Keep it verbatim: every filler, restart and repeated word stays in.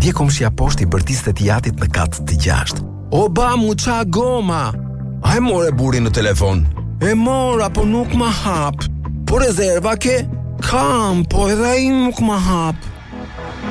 Dje komshia poshtë I bërtiste të jatit në kat të gjashtë. O ba mu qa goma. A e more burin në telefon? E mora, po nuk ma hap. Po rezerva ke? Kam, po edhe ai nuk ma hap.